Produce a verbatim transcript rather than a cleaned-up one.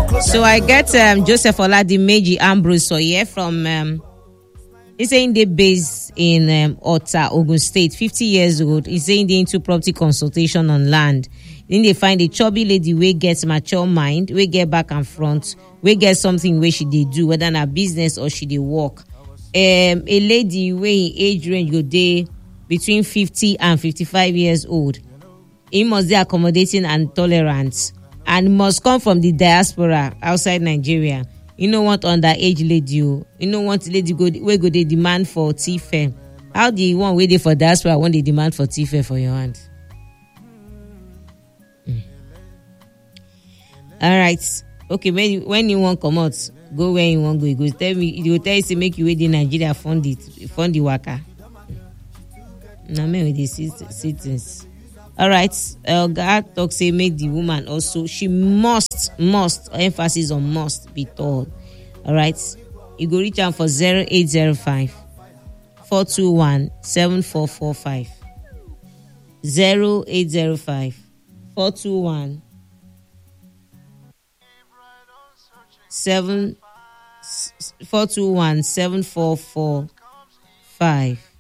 So I get um, Joseph Oladimeji Ambrose here from. Um, he's saying they based in um, Ota, Ogun State, fifty years old. He's saying they into property consultation on land. Then they find a chubby lady wey gets mature mind, wey get back and front, wey get something where she dey do, whether na business or she dey work. Um, a lady wey in age range go dey between fifty and fifty-five years old. He must be accommodating and tolerant, and must come from the diaspora outside Nigeria. You no want underage lady, you no want lady go wey go dey demand for tife. How the one wey dey for diaspora when they demand for tife for your hand? Mm. All right, okay. When when you want come out, go where you want go. You go tell me. You go tell you say make you wait in Nigeria fund it, fund the waka. Na me with the citizens. All right, uh, God talk say make the woman also, she must, must, emphasis on must be told. All right, you go reach out for zero eight zero five, four two one, seven four four five. zero eight zero five, four two one, seven four two one, seven four four five.